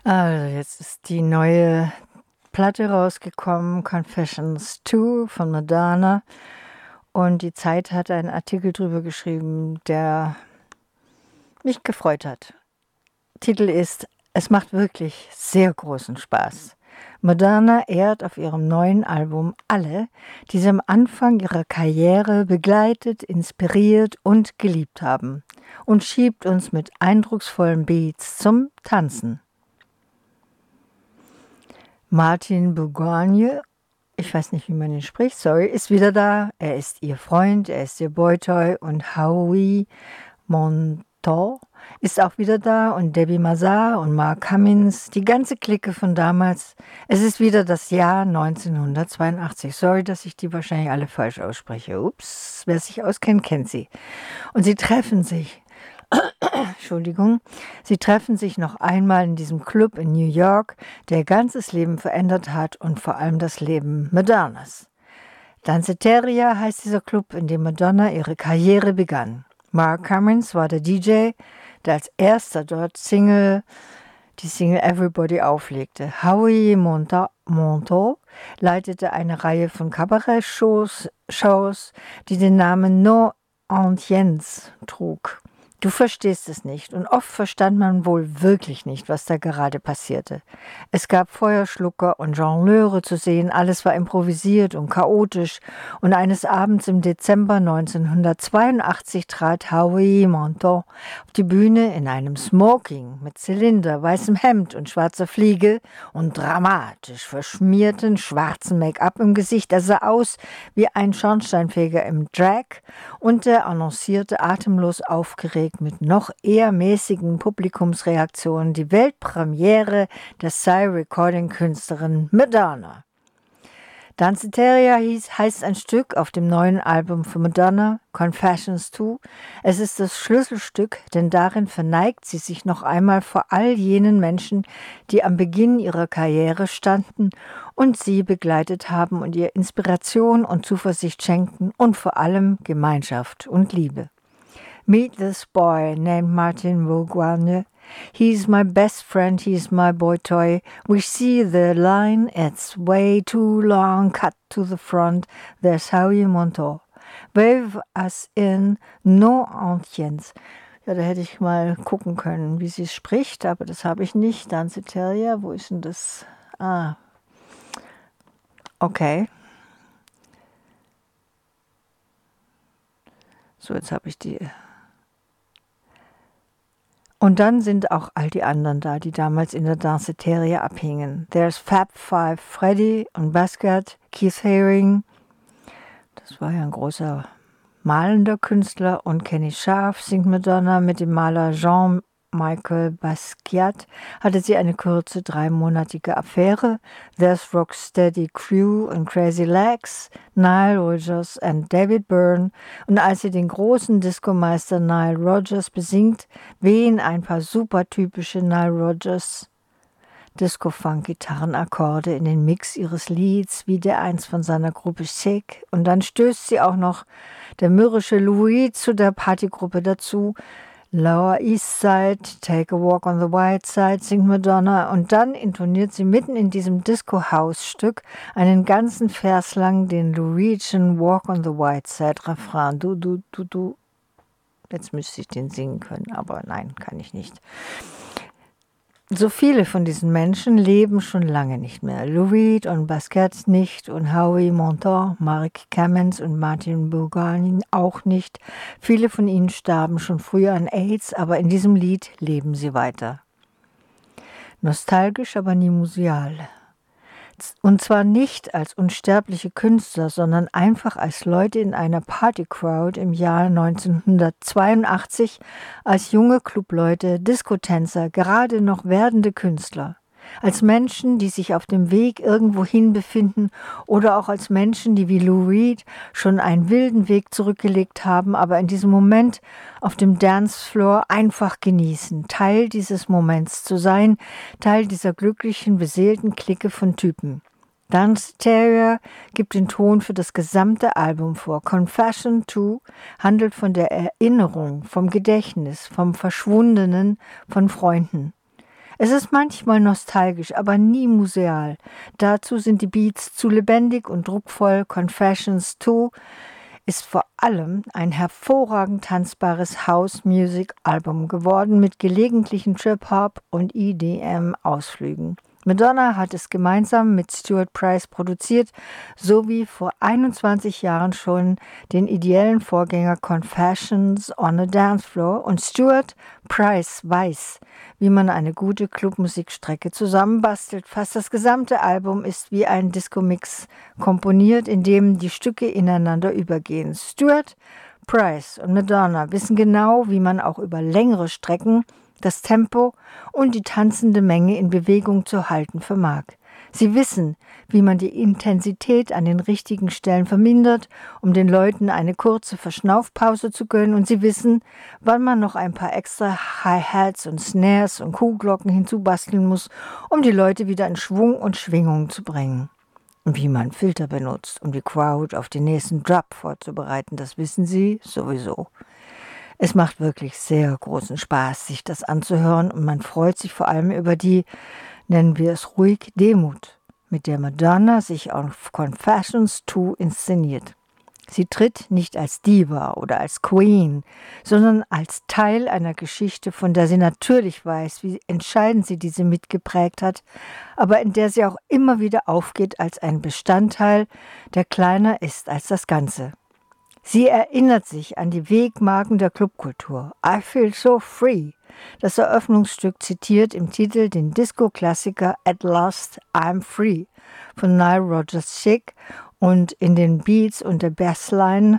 Also jetzt ist die neue Platte rausgekommen, Confessions 2 von Madonna. Und die Zeit hat einen Artikel drüber geschrieben, der mich gefreut hat. Titel ist: Es macht wirklich sehr großen Spaß. Madonna ehrt auf ihrem neuen Album alle, die sie am Anfang ihrer Karriere begleitet, inspiriert und geliebt haben, und schiebt uns mit eindrucksvollen Beats zum Tanzen. Martin Bourgogne, ich weiß nicht, wie man ihn spricht, sorry, ist wieder da. Er ist ihr Freund, er ist ihr Boytoy, und Howie Monteau ist auch wieder da, und Debbie Mazar und Mark Cummins, die ganze Clique von damals. Es ist wieder das Jahr 1982. Sorry, dass ich die wahrscheinlich alle falsch ausspreche. Ups, wer sich auskennt, kennt sie. Und sie treffen sich. Entschuldigung, sie treffen sich noch einmal in diesem Club in New York, der ihr ganzes Leben verändert hat und vor allem das Leben Madonnas. Danceteria heißt dieser Club, in dem Madonna ihre Karriere begann. Mark Cummins war der DJ, der als erster dort die Single Everybody auflegte. Howie Monteau leitete eine Reihe von Kabarett-Shows, die den Namen No Audience trug. Du verstehst es nicht, und oft verstand man wohl wirklich nicht, was da gerade passierte. Es gab Feuerschlucker und Jongleure zu sehen, alles war improvisiert und chaotisch, und eines Abends im Dezember 1982 trat Howie Monteau auf die Bühne in einem Smoking mit Zylinder, weißem Hemd und schwarzer Fliege und dramatisch verschmierten schwarzen Make-up im Gesicht. Er sah aus wie ein Schornsteinfeger im Drag, und er annoncierte atemlos aufgeregt mit noch eher mäßigen Publikumsreaktionen die Weltpremiere der Psy-Recording-Künstlerin Madonna. Danceteria heißt ein Stück auf dem neuen Album von Madonna, Confessions 2. Es ist das Schlüsselstück, denn darin verneigt sie sich noch einmal vor all jenen Menschen, die am Beginn ihrer Karriere standen und sie begleitet haben und ihr Inspiration und Zuversicht schenkten und vor allem Gemeinschaft und Liebe. Meet this boy named Martin Bourgogne. He's my best friend, he's my boy toy. We see the line, it's way too long, cut to the front. There's Howie Monteau. Wave us in, no audience. Ja, da hätte ich mal gucken können, wie sie es spricht, aber das habe ich nicht. Danceteria, wo ist denn das? Ah, okay. So, jetzt habe ich die. Und dann sind auch all die anderen da, die damals in der Danceteria abhingen. There's Fab Five Freddy und Basquiat, Keith Haring, das war ja ein großer malender Künstler, und Kenny Scharf singt Madonna. Mit dem Maler Jean-Michel Basquiat hatte sie eine kurze 3-monatige Affäre. There's Rocksteady Crew und Crazy Legs, Nile Rodgers und David Byrne. Und als sie den großen Disco-Meister Nile Rodgers besingt, wehen ein paar super typische Nile Rodgers Disco-Funk-Gitarrenakkorde in den Mix ihres Lieds, wie der einst von seiner Gruppe Chic. Und dann stößt sie auch noch der mürrische Lou Reed zu der Partygruppe dazu. Lower East Side, Take a Walk on the White Side, singt Madonna, und dann intoniert sie mitten in diesem Disco-House-Stück einen ganzen Vers lang den Lou Reed'schen Walk on the White Side Refrain. Du, du, du, du. Jetzt müsste ich den singen können, aber nein, kann ich nicht. So viele von diesen Menschen leben schon lange nicht mehr. Lou Reed und Basquiat nicht, und Howie Monteau, Mark Cummins und Martin Bourgogne auch nicht. Viele von ihnen starben schon früher an AIDS, aber in diesem Lied leben sie weiter. Nostalgisch, aber nie museal. Und zwar nicht als unsterbliche Künstler, sondern einfach als Leute in einer Partycrowd im Jahr 1982, als junge Clubleute, Diskotänzer, gerade noch werdende Künstler. Als Menschen, die sich auf dem Weg irgendwohin befinden, oder auch als Menschen, die wie Lou Reed schon einen wilden Weg zurückgelegt haben, aber in diesem Moment auf dem Dancefloor einfach genießen, Teil dieses Moments zu sein, Teil dieser glücklichen, beseelten Clique von Typen. Danceteria gibt den Ton für das gesamte Album vor. Confession 2 handelt von der Erinnerung, vom Gedächtnis, vom Verschwundenen, von Freunden. Es ist manchmal nostalgisch, aber nie museal. Dazu sind die Beats zu lebendig und druckvoll. Confessions 2 ist vor allem ein hervorragend tanzbares House-Music-Album geworden mit gelegentlichen Trip-Hop und EDM-Ausflügen. Madonna hat es gemeinsam mit Stuart Price produziert, sowie vor 21 Jahren schon den ideellen Vorgänger Confessions on a Dance Floor, und Stuart Price weiß, wie man eine gute Clubmusikstrecke zusammenbastelt. Fast das gesamte Album ist wie ein Disco-Mix komponiert, in dem die Stücke ineinander übergehen. Stuart Price und Madonna wissen genau, wie man auch über längere Strecken das Tempo und die tanzende Menge in Bewegung zu halten vermag. Sie wissen, wie man die Intensität an den richtigen Stellen vermindert, um den Leuten eine kurze Verschnaufpause zu gönnen, und sie wissen, wann man noch ein paar extra Hi-Hats und Snares und Kuhglocken hinzubasteln muss, um die Leute wieder in Schwung und Schwingung zu bringen. Und wie man Filter benutzt, um die Crowd auf den nächsten Drop vorzubereiten, das wissen sie sowieso. Es macht wirklich sehr großen Spaß, sich das anzuhören, und man freut sich vor allem über die, nennen wir es ruhig, Demut, mit der Madonna sich auf Confessions 2 inszeniert. Sie tritt nicht als Diva oder als Queen, sondern als Teil einer Geschichte, von der sie natürlich weiß, wie entscheidend sie diese mitgeprägt hat, aber in der sie auch immer wieder aufgeht als ein Bestandteil, der kleiner ist als das Ganze. Sie erinnert sich an die Wegmarken der Clubkultur. I Feel So Free. Das Eröffnungsstück zitiert im Titel den Disco-Klassiker At Last I'm Free von Nile Rodgers Chic, und in den Beats und der Bassline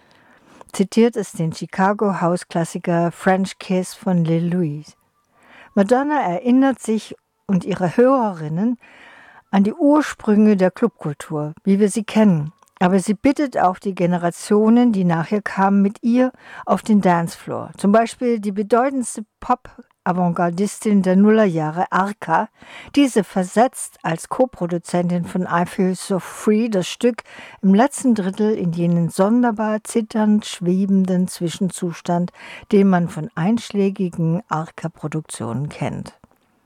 zitiert es den Chicago House-Klassiker French Kiss von Lil Louise. Madonna erinnert sich und ihre Hörerinnen an die Ursprünge der Clubkultur, wie wir sie kennen. Aber sie bittet auch die Generationen, die nachher kamen, mit ihr auf den Dancefloor. Zum Beispiel die bedeutendste Pop-Avantgardistin der Nullerjahre, Arca. Diese versetzt als Co-Produzentin von I Feel So Free das Stück im letzten Drittel in jenen sonderbar zitternd schwebenden Zwischenzustand, den man von einschlägigen Arca-Produktionen kennt.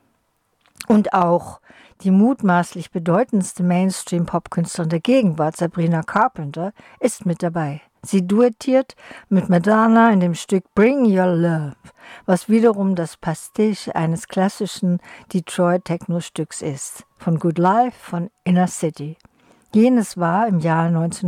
Und auch die mutmaßlich bedeutendste Mainstream-Pop-Künstlerin der Gegenwart, Sabrina Carpenter, ist mit dabei. Sie duettiert mit Madonna in dem Stück Bring Your Love, was wiederum das Pastiche eines klassischen Detroit-Techno-Stücks ist, von Good Life von Inner City. Jenes war im Jahr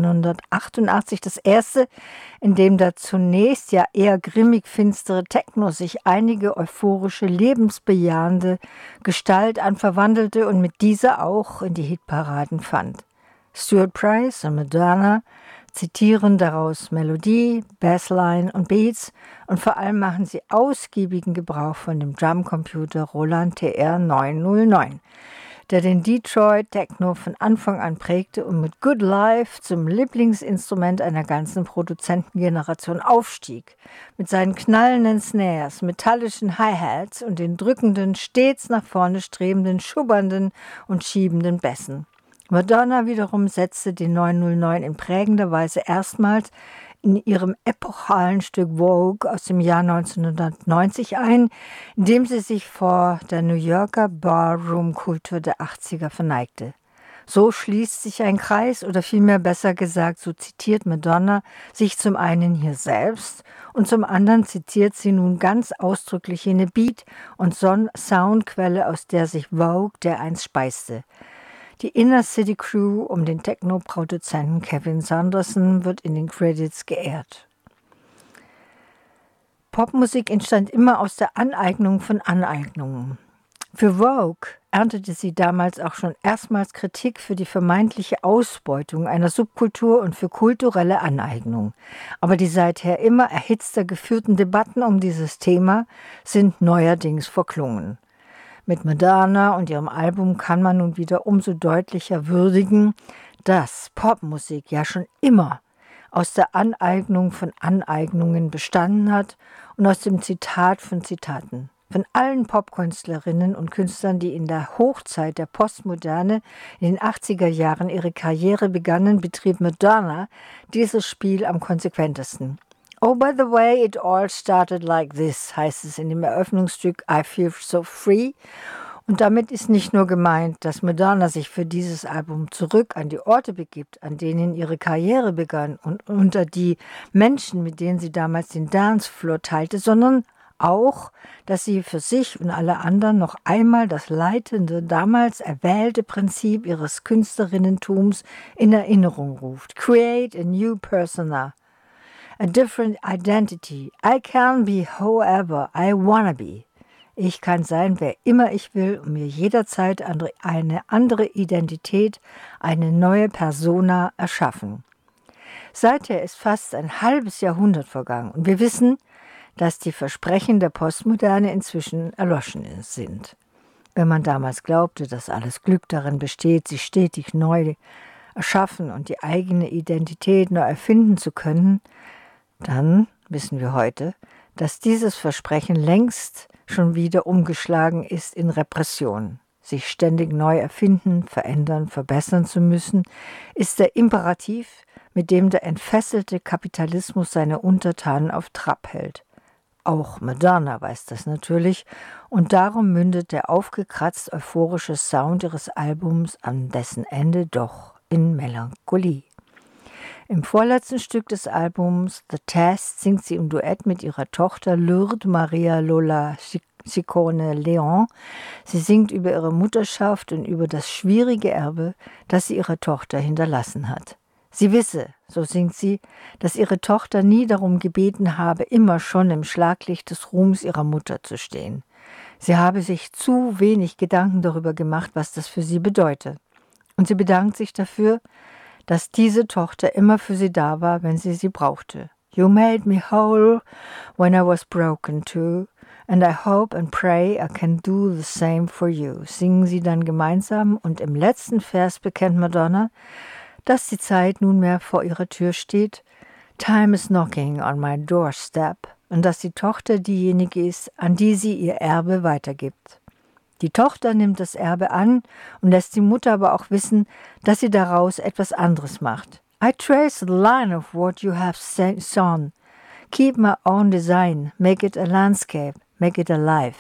1988 das erste, in dem der zunächst ja eher grimmig finstere Techno sich einige euphorische, lebensbejahende Gestalt anverwandelte und mit dieser auch in die Hitparaden fand. Stuart Price und Madonna zitieren daraus Melodie, Bassline und Beats, und vor allem machen sie ausgiebigen Gebrauch von dem Drumcomputer Roland TR 909. Der den Detroit Techno von Anfang an prägte und mit Good Life zum Lieblingsinstrument einer ganzen Produzentengeneration aufstieg. Mit seinen knallenden Snares, metallischen Hi-Hats und den drückenden, stets nach vorne strebenden, schubbernden und schiebenden Bässen. Madonna wiederum setzte den 909 in prägender Weise erstmals in ihrem epochalen Stück Vogue aus dem Jahr 1990 ein, in dem sie sich vor der New Yorker Barroom-Kultur der 80er verneigte. So schließt sich ein Kreis, oder vielmehr besser gesagt, so zitiert Madonna sich zum einen hier selbst und zum anderen zitiert sie nun ganz ausdrücklich jene Beat- und Soundquelle, aus der sich Vogue dereinst speiste. Die Inner City Crew um den Techno-Produzenten Kevin Saunderson wird in den Credits geehrt. Popmusik entstand immer aus der Aneignung von Aneignungen. Für Vogue erntete sie damals auch schon erstmals Kritik für die vermeintliche Ausbeutung einer Subkultur und für kulturelle Aneignung. Aber die seither immer erhitzter geführten Debatten um dieses Thema sind neuerdings verklungen. Mit Madonna und ihrem Album kann man nun wieder umso deutlicher würdigen, dass Popmusik ja schon immer aus der Aneignung von Aneignungen bestanden hat und aus dem Zitat von Zitaten. Von allen Popkünstlerinnen und Künstlern, die in der Hochzeit der Postmoderne in den 80er Jahren ihre Karriere begannen, betrieb Madonna dieses Spiel am konsequentesten. Oh, by the way, it all started like this, heißt es in dem Eröffnungsstück I Feel So Free. Und damit ist nicht nur gemeint, dass Madonna sich für dieses Album zurück an die Orte begibt, an denen ihre Karriere begann und unter die Menschen, mit denen sie damals den Dancefloor teilte, sondern auch, dass sie für sich und alle anderen noch einmal das leitende, damals erwählte Prinzip ihres Künstlerinnentums in Erinnerung ruft. Create a new persona, a different identity. I can be whoever I wanna be. Ich kann sein, wer immer ich will und mir jederzeit eine andere Identität, eine neue Persona erschaffen. Seither ist fast ein halbes Jahrhundert vergangen und wir wissen, dass die Versprechen der Postmoderne inzwischen erloschen sind. Wenn man damals glaubte, dass alles Glück darin besteht, sich stetig neu erschaffen und die eigene Identität neu erfinden zu können, dann wissen wir heute, dass dieses Versprechen längst schon wieder umgeschlagen ist in Repression. Sich ständig neu erfinden, verändern, verbessern zu müssen, ist der Imperativ, mit dem der entfesselte Kapitalismus seine Untertanen auf Trab hält. Auch Madonna weiß das natürlich und darum mündet der aufgekratzt euphorische Sound ihres Albums an dessen Ende doch in Melancholie. Im vorletzten Stück des Albums The Test singt sie im Duett mit ihrer Tochter Lourdes Maria Lola Ciccone Leon. Sie singt über ihre Mutterschaft und über das schwierige Erbe, das sie ihrer Tochter hinterlassen hat. Sie wisse, so singt sie, dass ihre Tochter nie darum gebeten habe, immer schon im Schlaglicht des Ruhms ihrer Mutter zu stehen. Sie habe sich zu wenig Gedanken darüber gemacht, was das für sie bedeute. Und sie bedankt sich dafür, dass diese Tochter immer für sie da war, wenn sie brauchte. You made me whole when I was broken too, and I hope and pray I can do the same for you, singen sie dann gemeinsam und im letzten Vers bekennt Madonna, dass die Zeit nunmehr vor ihrer Tür steht, Time is knocking on my doorstep, und dass die Tochter diejenige ist, an die sie ihr Erbe weitergibt. Die Tochter nimmt das Erbe an und lässt die Mutter aber auch wissen, dass sie daraus etwas anderes macht. I trace the line of what you have sown. Keep my own design, make it a landscape, make it alive.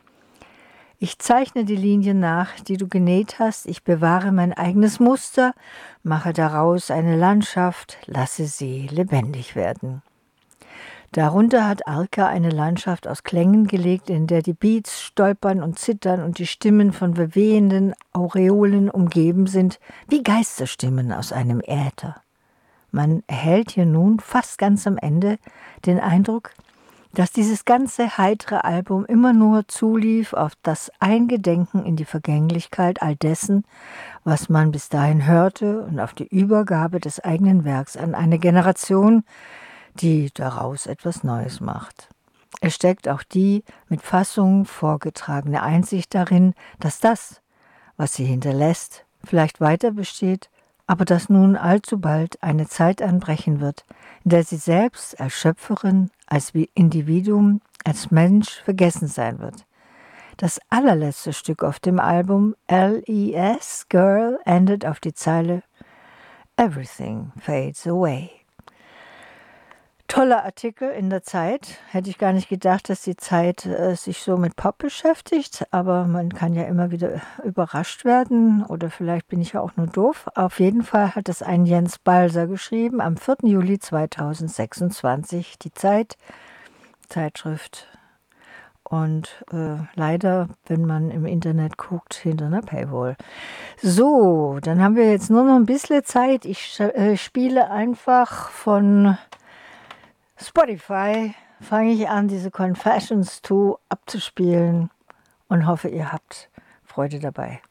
Ich zeichne die Linien nach, die du genäht hast, ich bewahre mein eigenes Muster, mache daraus eine Landschaft, lasse sie lebendig werden. Darunter hat Arca eine Landschaft aus Klängen gelegt, in der die Beats stolpern und zittern und die Stimmen von wehenden Aureolen umgeben sind, wie Geisterstimmen aus einem Äther. Man erhält hier nun fast ganz am Ende den Eindruck, dass dieses ganze heitere Album immer nur zulief auf das Eingedenken in die Vergänglichkeit all dessen, was man bis dahin hörte, und auf die Übergabe des eigenen Werks an eine Generation, die daraus etwas Neues macht. Es steckt auch die mit Fassung vorgetragene Einsicht darin, dass das, was sie hinterlässt, vielleicht weiter besteht, aber dass nun allzu bald eine Zeit anbrechen wird, in der sie selbst als Schöpferin, als Individuum, als Mensch vergessen sein wird. Das allerletzte Stück auf dem Album, L.E.S. Girl, endet auf die Zeile Everything fades away. Toller Artikel in der Zeit. Hätte ich gar nicht gedacht, dass die Zeit sich so mit Pop beschäftigt, aber man kann ja immer wieder überrascht werden oder vielleicht bin ich ja auch nur doof. Auf jeden Fall hat es ein Jens Balser geschrieben am 4. Juli 2026, die Zeitschrift. Und leider, wenn man im Internet guckt, hinter einer Paywall. So, dann haben wir jetzt nur noch ein bisschen Zeit. Ich spiele einfach von Spotify, fange ich an, diese Confessions 2 abzuspielen und hoffe, ihr habt Freude dabei.